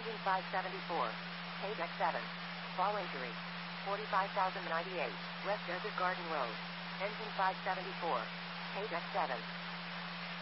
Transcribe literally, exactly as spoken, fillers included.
Engine five seventy-four. Page X seven. Fall injury. forty-five thousand ninety-eight. West Desert Garden Road. Engine five seventy-four. Page X seven.